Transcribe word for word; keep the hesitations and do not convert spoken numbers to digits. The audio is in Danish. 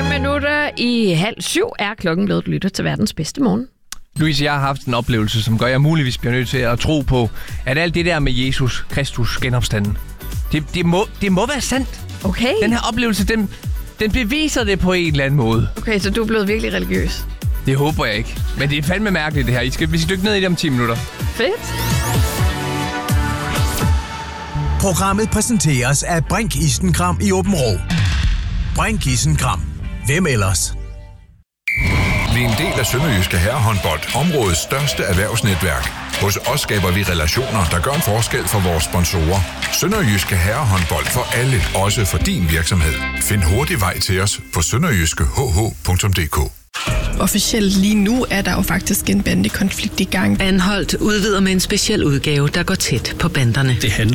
Fem minutter i halv syv er klokken blevet lytter til verdens bedste morgen. Louise, jeg har haft en oplevelse, som gør, jeg muligvis bliver nødt til at tro på, at alt det der med Jesus Kristus genopstanden, det, det, må, det må være sandt. Okay. Den her oplevelse, den, den beviser det på en eller anden måde. Okay, så du er blevet virkelig religiøs. Det håber jeg ikke. Men det er fandme mærkeligt, det her. I skal, vi skal dykke ned i det om ti minutter. Fedt. Programmet præsenteres af Brink Isenkram i Åben Rå. Brink Isenkram. Hvem ellers? Vi er en del af Sønderjyske Herrehåndbold, områdets største erhvervsnetværk. Hos os skaber vi relationer, der gør en forskel for vores sponsorer. Sønderjyske Herrehåndbold for alle, også for din virksomhed. Find hurtig vej til os på sønderjyske h h punktum d k. Officielt lige nu er der jo faktisk en bandekonflikt i gang. Anholdt udvider med en speciel udgave, der går tæt på banderne. Det handler